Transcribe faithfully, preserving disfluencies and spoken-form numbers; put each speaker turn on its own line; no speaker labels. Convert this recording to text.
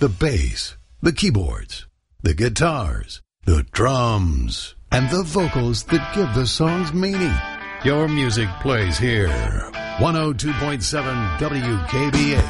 the bass, the keyboards, the guitars, the drums, and the vocals that give the songs meaning. Your music plays here. one oh two point seven W K B A.